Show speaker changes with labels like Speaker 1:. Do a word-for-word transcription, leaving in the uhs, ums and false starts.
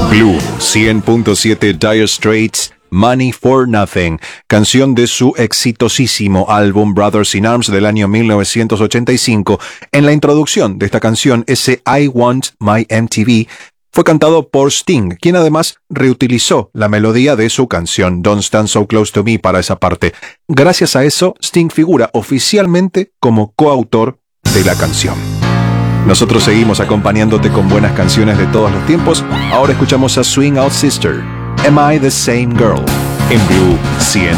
Speaker 1: Blue cien punto siete, Dire Straits, Money for Nothing, canción de su exitosísimo álbum Brothers in Arms del año mil novecientos ochenta y cinco. En la introducción de esta canción, ese I Want My M T V fue cantado por Sting, quien además reutilizó la melodía de su canción Don't Stand So Close to Me para esa parte. Gracias a eso, Sting figura oficialmente como coautor de la canción. Nosotros seguimos acompañándote con buenas canciones de todos los tiempos. Ahora escuchamos a Swing Out Sister, Am I the Same Girl? En Blue cien